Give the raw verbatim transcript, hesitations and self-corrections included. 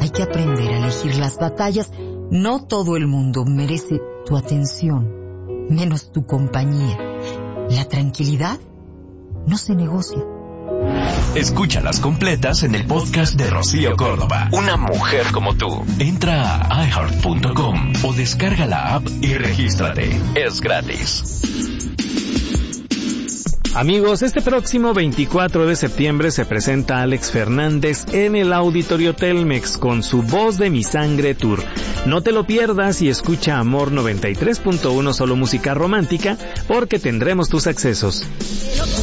Hay que aprender a elegir las batallas. No todo el mundo merece tu atención, menos tu compañía. La tranquilidad no se negocia. Escúchalas completas en el podcast de Rocío Córdoba. Una mujer como tú. Entra a i heart punto com o descarga la app y regístrate. Es gratis. Amigos, este próximo veinticuatro de septiembre se presenta Alex Fernández en el Auditorio Telmex con su Voz de mi Sangre Tour. No te lo pierdas y escucha Amor noventa y tres punto uno, solo música romántica, porque tendremos tus accesos.